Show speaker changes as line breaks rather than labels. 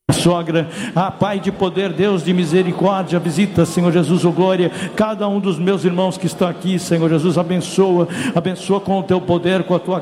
sogra, Pai de poder, Deus de misericórdia, visita, Senhor Jesus, glória, cada um dos meus irmãos que estão aqui, Senhor Jesus, abençoa com o teu poder, com a tua